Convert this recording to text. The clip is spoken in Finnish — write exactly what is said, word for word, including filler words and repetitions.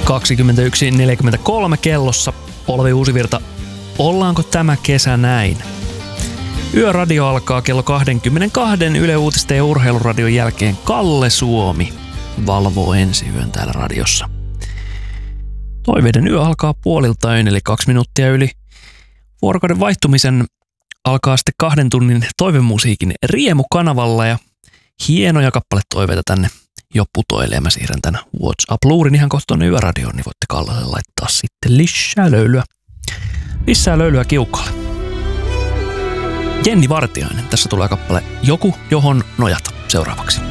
kaksikymmentäyksi neljäkymmentäkolme kellossa. Olvi Uusivirta, ollaanko tämä kesä näin? Yöradio alkaa kello kaksikymmentäkaksi Yle Uutisten ja Urheiluradion jälkeen. Kalle Suomi valvoo ensi yön täällä radiossa. Toiveiden yö alkaa puolilta yön, eli kaksi minuuttia yli vuorokauden vaihtumisen alkaa sitten kahden tunnin toivemusiikin Riemu-kanavalla ja hienoja kappaletoiveita tänne jo putoilee. Mä siirrän tän WhatsApp-luurin ihan kohta tuonne Yöradioon, niin voitte Kallelle laittaa sitten lisää löylyä. Lisää löylyä kiukalle. Jenni Vartiainen, tässä tulee kappale Joku, johon nojata seuraavaksi.